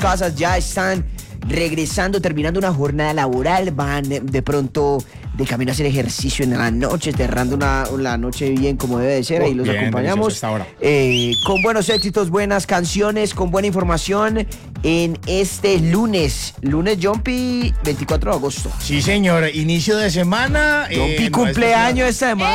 casas ya están regresando, terminando una jornada laboral, van de pronto de camino a hacer ejercicio en la noche, cerrando la noche bien como debe de ser. Ahí los acompañamos con buenos éxitos, buenas canciones, con buena información en este lunes Jumpy, 24 de agosto. Sí, señor, inicio de semana. Jumpy cumpleaños esta semana.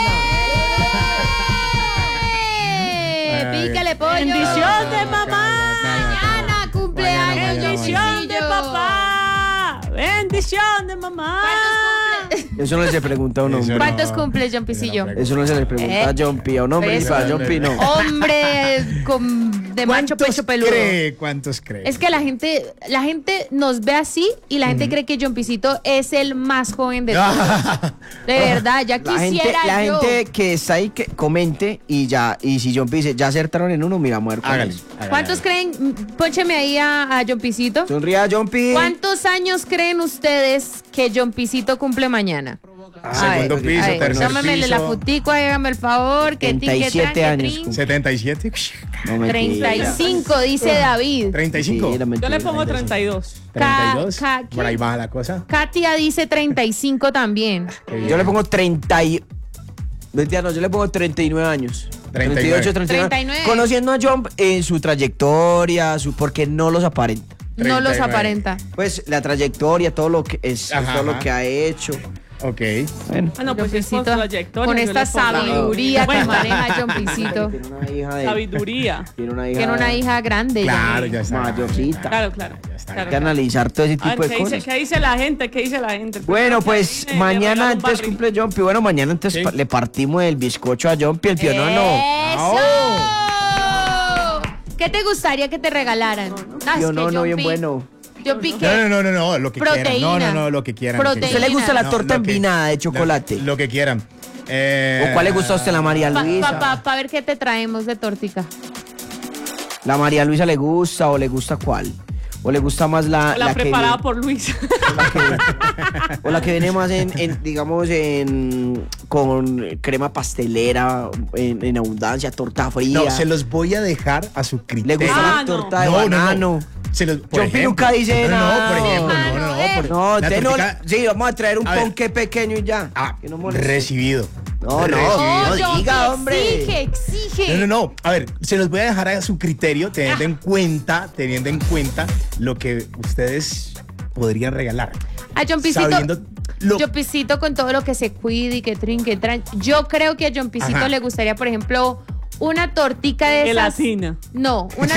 ¡Pícale, pollo! ¡Bendición de mamá! ¡Mañana cumpleaños! ¡Bendición de papá! ¡Bendición de mamá! Eso no se pregunta a un hombre. ¿Cuántos cumples, Jumpicillo? Eso no se le pregunta a Jumpy, a un hombre, Pues, a Jumpy no. Hombre de macho pecho peludo. ¿Cuántos cree? Es que la gente nos ve así y la gente cree que Jumpicito es el más joven de todos. De verdad, ya quisiera la yo. gente que está ahí que comente y si Jumpy dice, ya acertaron en uno, mira, muerto. Hágale. ¿Cuántos creen? Póncheme ahí a Jumpicito. Sonría, Jumpy. ¿Cuántos años creen ustedes que Jumpicito cumple mañana? Segundo piso, tercer tómamele piso. la futico, hágame el favor. Que 37 años. 77. No me 35, dice David. 35. Yo le pongo 32. 32. Por ahí baja la cosa. Katia dice 35 también. Yo le pongo 30 y... Mentira, no, yo le pongo 39 años. 38, 39. Conociendo a Jump en su trayectoria, porque no los aparenta. 39. No los aparenta. Pues la trayectoria, todo lo que es, todo lo que ha hecho. Ok. Bueno. Ah, no, pues es con Jumpicito, trayectoria. con yo esta le pongo- sabiduría que Bueno, maneja Jumpicito. Tiene una hija de... Sabiduría. Tiene una hija... Tiene una hija grande. Claro, ya. ya está. mayorcita. Claro, claro. Hay que analizar todo ese A tipo ver, de ¿qué cosas. dice la gente? ¿Qué dice la gente? Bueno, pues mañana antes cumple Jumpy. Bueno, mañana antes Sí. le partimos el bizcocho a Jumpy, el pionono. ¡Eso! ¿Qué te gustaría que te regalaran? Pionono bien bueno. Yo piqué. No, lo que Proteína. quieran. No, lo que quieran. Proteína. ¿A usted le gusta la No, torta lo que- empinada de chocolate? Lo que quieran. ¿O cuál le gusta a usted, la María Luisa? Para ver qué te traemos de tortica. ¿La María Luisa le gusta o le gusta cuál? ¿O le gusta más La que preparada por Luis. o la que viene más digamos, con crema pastelera, en abundancia, torta fría? No, se los voy a dejar a su ¿Le criterio. gusta Ah, la no. torta de banano? Por Jumpy ejemplo. nunca dice nada. No, por ejemplo, No, la usted no. tortica- Sí, vamos a traer un A ver. ponqué pequeño y ya. Que no moleste. Recibido. No, Recibido. diga, hombre. Exige. No. A ver, se los voy a dejar a su criterio, teniendo en cuenta lo que ustedes podrían regalar. A Jumpicito. Sabiendo lo- Jumpicito con todo lo que se cuide y que trinque. Yo creo que a Jumpicito Ajá. le gustaría, por ejemplo, una tortica de esas. Gelatina. No, una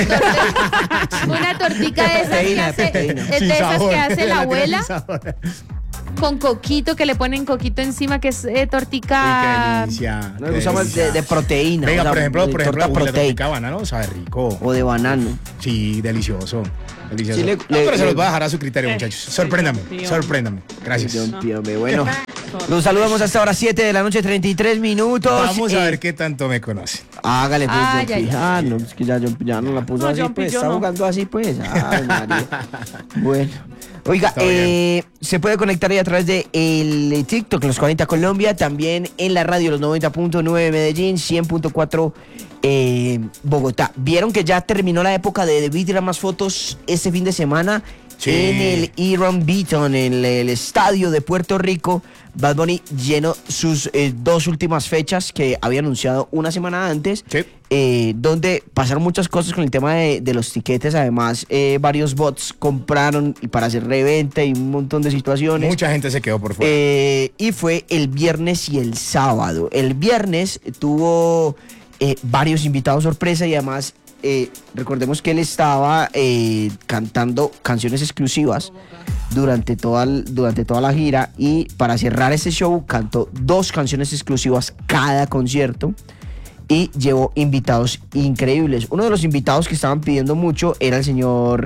tortica de esas Proteína, que hace, proteína. de Sin esas sabor. que hace la abuela Sin sabor. con coquito, que le ponen coquito encima, que es tortica. Uy, qué delicia. No le gusta más de proteína. Venga, o sea, por ejemplo, de torta la tortica proteica de banano sabe rico. o de banano. Sí, delicioso. Delicioso. Sí, No, pero se los voy a dejar a su criterio, muchachos. sí, Sorpréndame, sí, sorpréndame. Gracias. Hombre, bueno, los saludamos hasta ahora 7 de la noche, 33 minutos. Vamos a ver qué tanto me conocen. Hágale, pues, Ay, Jumpy. ay, No, es que ya Jumpy ya no la puso No, así, Jumpy, pues. yo Está no. jugando así, pues. Ay, María. Bueno. Oiga, Está bien. se puede conectar ahí a través de el TikTok, los 40 Colombia, también en la radio, los 90.9 Medellín, 100.4 Bogotá. Vieron que ya terminó la época de debut y más fotos este fin de semana Sí. en el Iron Beaton, en el estadio de Puerto Rico. Bad Bunny llenó sus 2 últimas fechas que había anunciado una semana antes, Sí. donde pasaron muchas cosas con el tema de los tiquetes. Además, varios bots compraron y para hacer reventa y un montón de situaciones. Mucha gente se quedó por fuera. Y fue el viernes y el sábado. El viernes tuvo varios invitados sorpresa y además recordemos que él estaba cantando canciones exclusivas durante toda la gira, y para cerrar este show cantó 2 canciones exclusivas cada concierto y llevó invitados increíbles. Uno de los invitados que estaban pidiendo mucho era el señor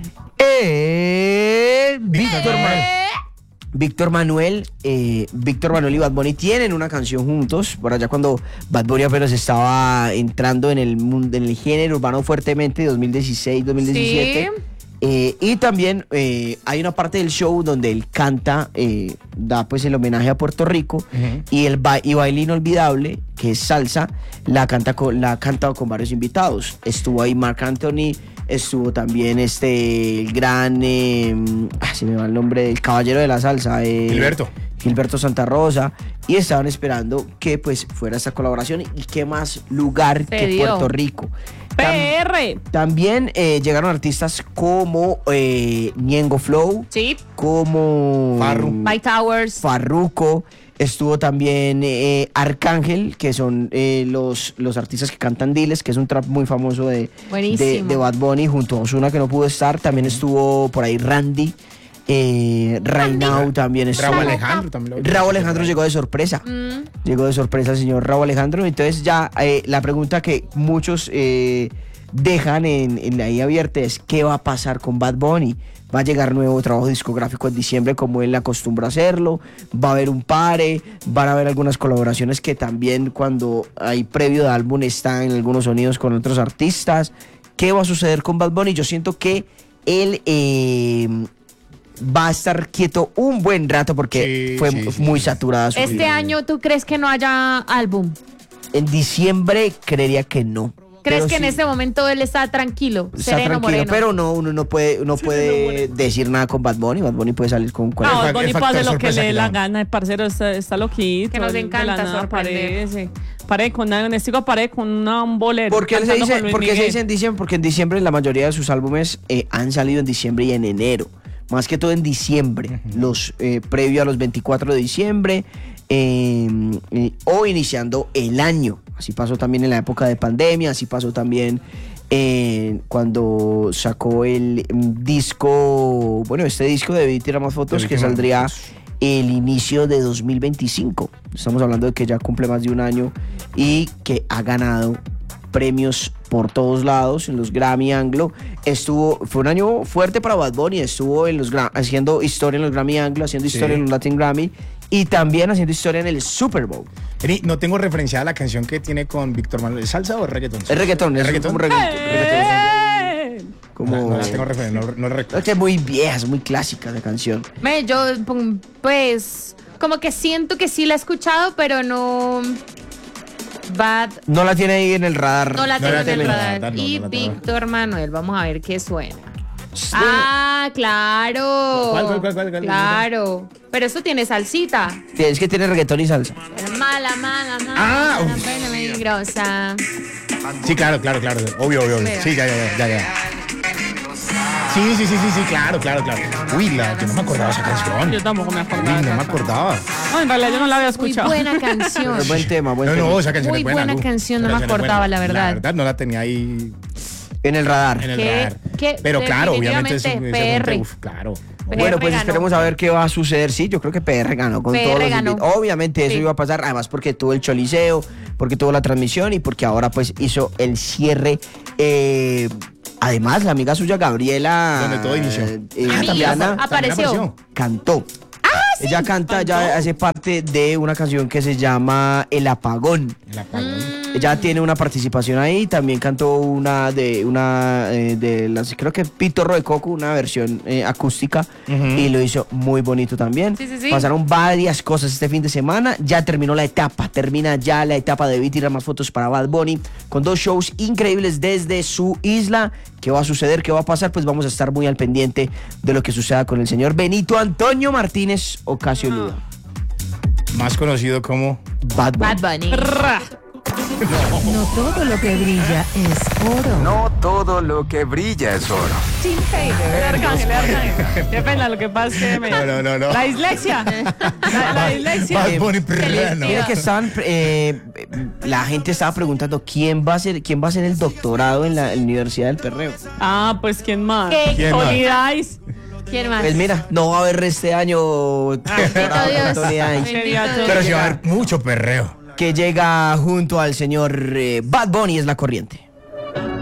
Víctor Manuel y Bad Bunny tienen una canción juntos, por allá cuando Bad Bunny apenas estaba entrando en el mundo, en el género urbano fuertemente, 2016, 2017. Sí. Y también hay una parte del show donde él canta, da pues el homenaje a Puerto Rico, y Baile Inolvidable, que es salsa, la ha cantado con varios invitados. Estuvo ahí Marc Anthony, Estuvo también el gran, se me va el nombre, el caballero de la salsa. Gilberto Santa Rosa, y estaban esperando que pues fuera esta colaboración, y qué más lugar Se que dio. Puerto Rico. PR. También llegaron artistas como Ñengo Flow, Sí. como Mike Towers. Farruko. Estuvo también Arcángel, que son los artistas que cantan Diles, que es un trap muy famoso de Bad Bunny, junto a Ozuna, que no pudo estar. También estuvo por ahí Randy. Rainau también estuvo. Raúl Alejandro también. Raúl Alejandro llegó de sorpresa. Llegó de sorpresa el señor Raúl Alejandro. Entonces ya la pregunta que muchos dejan en ahí abierta es: ¿qué va a pasar con Bad Bunny? ¿Va a llegar nuevo trabajo discográfico en diciembre como él acostumbra hacerlo? ¿Va a haber un pare? ¿Van a haber algunas colaboraciones que también cuando hay previo de álbum están en algunos sonidos con otros artistas? ¿Qué va a suceder con Bad Bunny? Yo siento que él va a estar quieto un buen rato porque fue muy saturada su Este vida. año, ¿tú crees que no haya álbum? En diciembre creería que no. ¿Crees Pero que en sí, este momento él está tranquilo? está Sereno, tranquilo, moreno. pero no, uno no puede decir nada con Bad Bunny. Bad Bunny puede salir con No, cualquier... Bad Bunny el puede hacer factor lo que le sorpresa dé que la da. gana. El parcero está loquito. Que nos él de la encanta nada sorprender. Aparece con un bolero. ¿Por qué se cantando dice, con Luis por qué se Miguel. dice en diciembre? Porque en diciembre la mayoría de sus álbumes han salido en diciembre y en enero. Más que todo en diciembre. Los previo a los 24 de diciembre. O iniciando el año. Así pasó también en la época de pandemia. Así pasó también cuando sacó el disco. Bueno, este disco de Debí Tirar Más Fotos, que saldría el inicio de 2025. Estamos hablando de que ya cumple más de un año y que ha ganado premios por todos lados en los Grammy Anglo. Fue un año fuerte para Bad Bunny. Estuvo en haciendo historia en los Grammy Anglo, haciendo historia en los Latin Grammy y también haciendo historia en el Super Bowl. No tengo referenciada la canción que tiene con Víctor Manuel. ¿Es salsa o es reggaetón? Es reggaetón, es reggaetón. como reggaetón. No la tengo referencia, no recuerdo. Es que es muy vieja, es muy clásica esa canción. Yo, pues, como que siento que sí la he escuchado, pero no... No la tiene ahí en el radar. No la tengo en el tiene en el radar. radar, no, Y no la tengo. Víctor Manuel, vamos a ver qué suena. Ah, claro. ¿Cuál? Claro. Pero eso tiene salsita. Es que tiene reggaetón y salsa. Mala, Ah, uf. pena peligrosa. Sí, claro. Obvio. Mira. Sí, ya. Sí, claro. Uy, yo no me acordaba de esa canción. Yo tampoco me Uy, acordaba. no me acordaba. No, en realidad yo no la había Muy escuchado. buena canción. Pero buen tema, buen tema. No, esa canción Muy es buena. buena canción, no Esa me canción es acordaba, buena. la verdad. La verdad, no la tenía ahí En el radar. en el ¿Qué? radar. ¿Qué? Pero claro, obviamente Definitivamente PR. claro. Bueno, pues ganó. esperemos a ver qué va a suceder. Sí, yo creo que PR ganó con PR todos los ganó. invitados. Obviamente eso Sí. iba a pasar, además porque tuvo el choliseo, porque tuvo la transmisión y porque ahora pues hizo el cierre. Además, la amiga suya, Gabriela Donde todo inició. Diana, Apareció. cantó. Ella canta, ya hace parte de una canción que se llama El Apagón. El apagón. Ella tiene una participación ahí, también cantó una de las, creo que Pitorro de Coco, una versión acústica, y lo hizo muy bonito también. Sí. Pasaron varias cosas este fin de semana, ya termina ya la etapa de Debí Tirar Más Fotos para Bad Bunny, con 2 shows increíbles desde su isla. ¿Qué va a suceder? ¿Qué va a pasar? Pues vamos a estar muy al pendiente de lo que suceda con el señor Benito Antonio Martínez Ocasio Luda. Más conocido como Bad Bunny. Bad Bunny. No todo lo que brilla es oro. No todo lo que brilla es oro. Arcángel. Qué pena, lo que pasa es que No. La dislexia. La dislexia. Bad Bunny Perrano. Mira que la gente estaba preguntando quién va a ser el doctorado en la Universidad del Perreo. Ah, pues ¿quién más? ¿Qué? Tony Dice. ¿Quién más? Pues mira, no va a haber este año doctorado Dios. con Tony Dice, Bendito Pero sí va a Dios. haber mucho perreo. que llega junto al señor Bad Bunny es la corriente.